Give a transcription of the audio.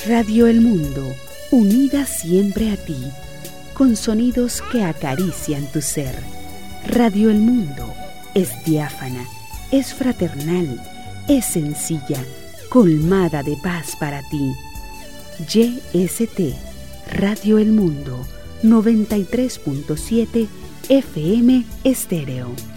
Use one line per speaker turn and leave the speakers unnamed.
Radio El Mundo, unida siempre a ti, con sonidos que acarician tu ser. Radio El Mundo es diáfana, es fraternal, es sencilla, colmada de paz para ti. YST, Radio El Mundo, 93.7 FM Estéreo.